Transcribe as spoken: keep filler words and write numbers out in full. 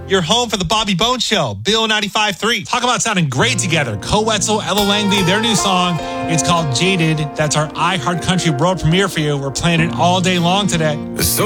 Your home for the Bobby Bones Show, Bill ninety-five point three. Talk about sounding great together. Co Wetzel, Ella Langley, their new song. It's called Jaded. That's our iHeart Country world premiere for you. We're playing it all day long today. So